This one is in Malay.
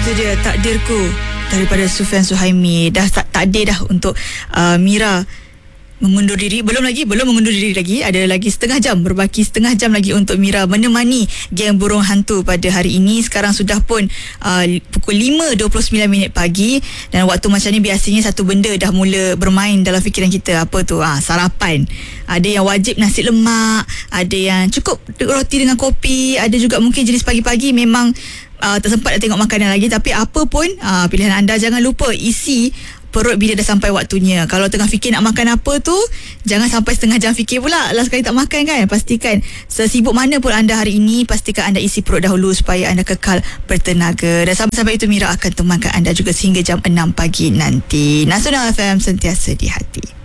Itu dia Takdirku daripada Sufyan Suhaimi. Dah takdir dah untuk Mira mengundur diri. Belum mengundur diri lagi. Ada lagi berbaki setengah jam lagi untuk Mira menemani geng burung hantu pada hari ini. Sekarang sudah pun pukul 5.29 pagi, dan waktu macam ni biasanya satu benda dah mula bermain dalam fikiran kita. Apa tu? Sarapan. Ada yang wajib nasi lemak, ada yang cukup roti dengan kopi, ada juga mungkin jenis pagi-pagi memang tersempat nak tengok makanan lagi. Tapi apa pun pilihan anda, jangan lupa isi perut bila dah sampai waktunya. Kalau tengah fikir nak makan apa tu, jangan sampai setengah jam fikir pula last kali tak makan kan. Pastikan sesibuk mana pun anda hari ini, pastikan anda isi perut dahulu supaya anda kekal bertenaga. Dan sampai itu Mira akan temankan anda juga sehingga jam 6 pagi nanti. Nasional FM, sentiasa di hati.